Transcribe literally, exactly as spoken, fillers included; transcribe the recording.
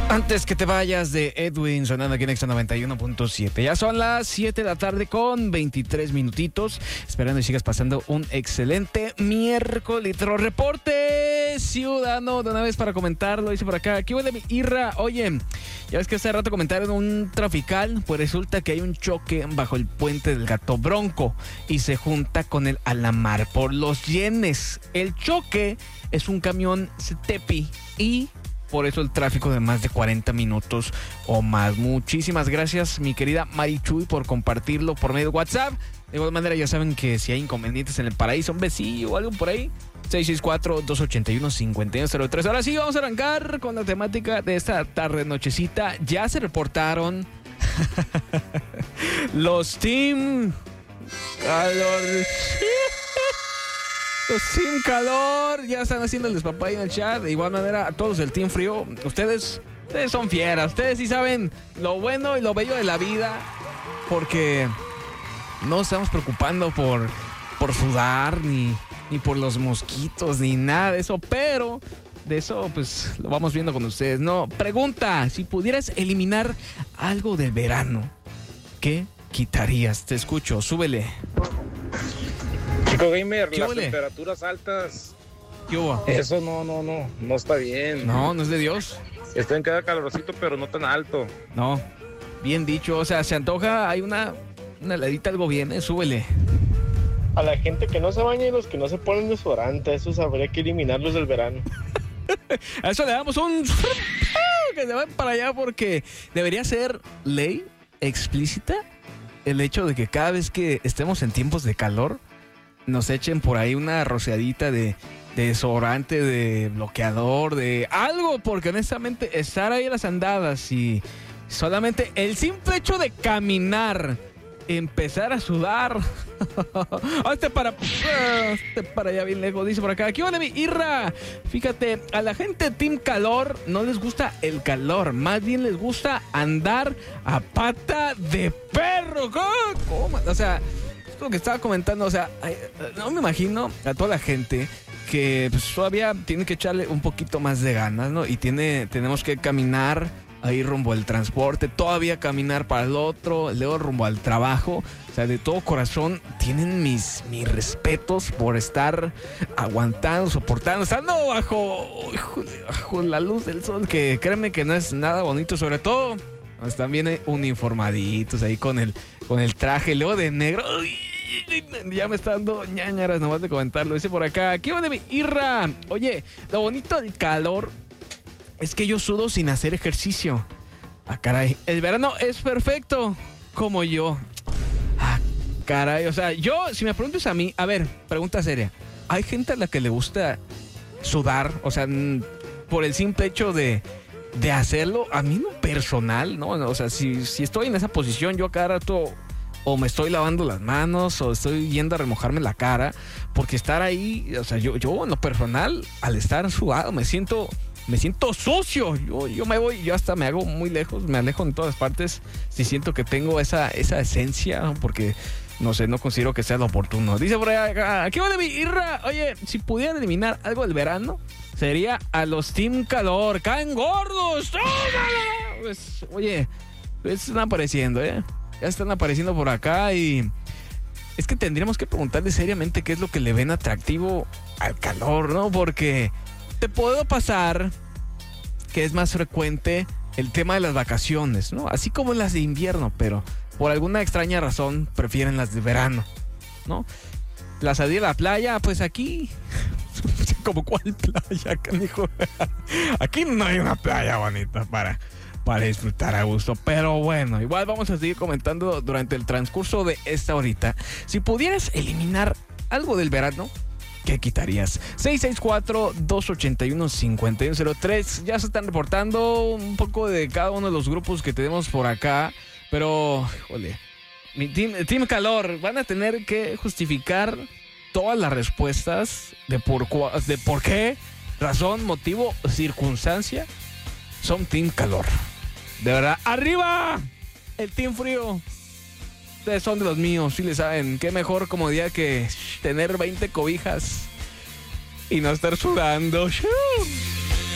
Antes que te vayas de Edwin, sonando aquí en Extra noventa y uno punto siete. Ya son las siete de la tarde con veintitrés minutitos. Esperando y sigas pasando un excelente miércoles. Reporte ciudadano de una vez para comentarlo. Dice por acá, ¿qué huele mi Irra? Oye, ya ves que hace rato comentaron un trafical. Pues resulta que hay un choque bajo el puente del Gato Bronco y se junta con el Alamar por los Yenes. El choque es un camión Stepi y por eso el tráfico de más de cuarenta minutos o más. Muchísimas gracias, mi querida Marichuy, por compartirlo por medio de WhatsApp. De igual manera, ya saben que si hay inconvenientes en el paraíso, un besillo o algo por ahí, seis seis cuatro, dos ocho uno, cinco uno cero tres. Ahora sí, vamos a arrancar con la temática de esta tarde nochecita. Ya se reportaron los Team Calor. Los Team Calor ya están haciendo el despapay en el chat. De igual manera, a todos del Team Frío, ustedes, ustedes son fieras. Ustedes sí saben lo bueno y lo bello de la vida, porque no estamos preocupando por, por sudar, ni, ni por los mosquitos, ni nada de eso. Pero de eso, pues, lo vamos viendo con ustedes. No, pregunta, si pudieras eliminar algo del verano, ¿qué quitarías? Te escucho, súbele. Chico Gamer, ¿Qué las huele? temperaturas altas, ¿Qué hubo? eso no, no, no, no está bien. No, no es de Dios. Está en cada calorcito, pero no tan alto. No, bien dicho. O sea, se antoja, hay una, una heladita, algo bien, ¿eh? Súbele. A la gente que no se baña y los que no se ponen desodorante, esos habría que eliminarlos del verano. A eso le damos un... que se vayan para allá, porque debería ser ley explícita el hecho de que cada vez que estemos en tiempos de calor nos echen por ahí una rociadita de, de desodorante, de bloqueador, de algo, porque honestamente estar ahí a las andadas y solamente el simple hecho de caminar, empezar a sudar, hazte para, hazte para allá bien lejos, dice por acá. ¿Qué onda, mi Irra? Fíjate, a la gente Team Calor no les gusta el calor, más bien les gusta andar a pata de perro. ¿Cómo? O sea, lo que estaba comentando, o sea, no me imagino a toda la gente que pues, todavía tiene que echarle un poquito más de ganas, ¿no? Y tiene, tenemos que caminar ahí rumbo al transporte, todavía caminar para el otro, luego rumbo al trabajo. O sea, de todo corazón tienen mis, mis respetos por estar aguantando, soportando, estando bajo, bajo la luz del sol, que créeme que no es nada bonito, sobre todo están bien uniformaditos ahí con el, con el traje, luego de negro. Uy, ya me está dando ñañaras nomás de comentarlo. Dice por acá, ¿qué onda, mi Irra? Oye, lo bonito del calor es que yo sudo sin hacer ejercicio. Ah, caray, el verano es perfecto como yo. Ah, caray, o sea, yo, si me preguntas a mí, a ver, pregunta seria, ¿hay gente a la que le gusta sudar? O sea, por el simple hecho de de hacerlo, a mí no personal, ¿no? O sea, si, si estoy en esa posición, yo a cada rato o me estoy lavando las manos o estoy yendo a remojarme la cara, porque estar ahí, o sea, yo, yo en lo personal, al estar sudado, me siento, me siento sucio. Yo, yo me voy, yo hasta me hago muy lejos, me alejo en todas partes si siento que tengo esa, esa esencia, porque no sé, no considero que sea lo oportuno. Dice por acá, ¿qué va de mi Irra? Oye, si pudieran eliminar algo del verano, sería a los Team Calor. ¡Caen gordos! ¡Tómala! Pues, oye, pues están apareciendo, ¿eh? Ya están apareciendo por acá y es que tendríamos que preguntarle seriamente qué es lo que le ven atractivo al calor, ¿no? Porque te puedo pasar que es más frecuente el tema de las vacaciones, ¿no? Así como las de invierno, pero por alguna extraña razón prefieren las de verano, ¿no? La salida a la playa, pues aquí... ¿Como cuál playa, canijo? Aquí no hay una playa bonita para, para disfrutar a gusto. Pero bueno, igual vamos a seguir comentando durante el transcurso de esta horita. Si pudieras eliminar algo del verano, ¿qué quitarías? seis seis cuatro, dos ocho uno, cinco uno cero tres. Ya se están reportando un poco de cada uno de los grupos que tenemos por acá. Pero, jole, mi team, team Calor, van a tener que justificar todas las respuestas de por, de por qué, razón, motivo, circunstancia son Team Calor. De verdad, ¡arriba! El Team Frío. Ustedes son de los míos, sí le saben. Qué mejor comodidad que tener veinte cobijas y no estar sudando. ¡Shoo!